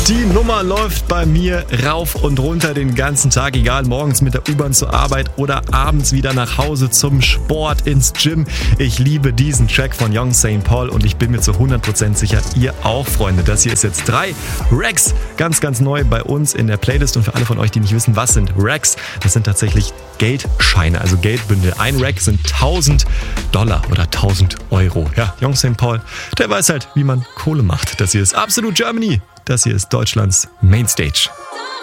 Die Nummer läuft bei mir rauf und runter den ganzen Tag, egal morgens mit der U-Bahn zur Arbeit oder abends wieder nach Hause zum Sport ins Gym. Ich liebe diesen Track von Young St. Paul und ich bin mir zu 100% sicher, ihr auch, Freunde. Das hier ist jetzt 3 Racks, ganz, ganz neu bei uns in der Playlist. Und für alle von euch, die nicht wissen, was sind Racks, das sind tatsächlich Geldscheine, also Geldbündel. Ein Rack sind $1000 oder 1000 Euro. Ja, Young St. Paul, der weiß halt, wie man Kohle macht. Das hier ist Absolute Germany. Das hier ist Deutschlands Mainstage.